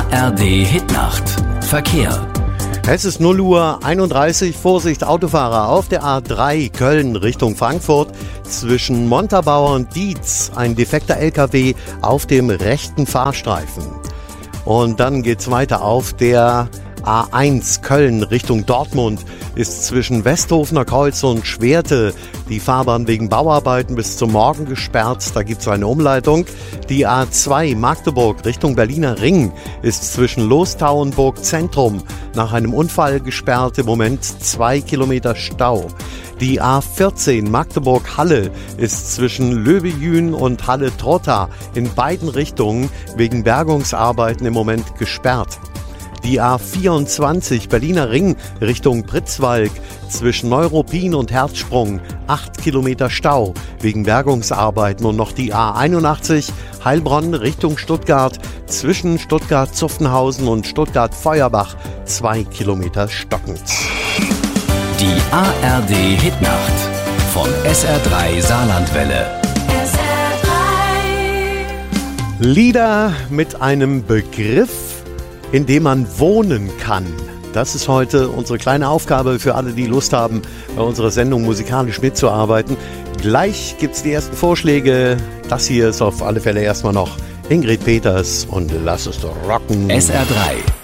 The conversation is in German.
ARD Hitnacht. Verkehr. Es ist 0:31 Uhr. Vorsicht Autofahrer auf der A3 Köln Richtung Frankfurt. Zwischen Montabaur und Dietz ein defekter LKW auf dem rechten Fahrstreifen. Und dann geht's weiter auf der A1 Köln Richtung Dortmund ist zwischen Westhofener Kreuz und Schwerte die Fahrbahn wegen Bauarbeiten bis zum Morgen gesperrt. Da gibt es eine Umleitung. Die A2 Magdeburg Richtung Berliner Ring ist zwischen Lostau und Burg Zentrum nach einem Unfall gesperrt. Im Moment 2 Kilometer Stau. Die A14 Magdeburg-Halle ist zwischen Löbejün und Halle-Trotta in beiden Richtungen wegen Bergungsarbeiten im Moment gesperrt. Die A24 Berliner Ring Richtung Pritzwalk zwischen Neuruppin und Herzsprung 8 Kilometer Stau wegen Bergungsarbeiten und noch die A81 Heilbronn Richtung Stuttgart zwischen Stuttgart-Zuffenhausen und Stuttgart-Feuerbach 2 Kilometer stockend. Die ARD Hitnacht von SR3 Saarlandwelle. Lieder mit einem Begriff, in dem man wohnen kann. Das ist heute unsere kleine Aufgabe für alle, die Lust haben, bei unserer Sendung musikalisch mitzuarbeiten. Gleich gibt's die ersten Vorschläge. Das hier ist auf alle Fälle erstmal noch Ingrid Peters und Lass es doch rocken. SR3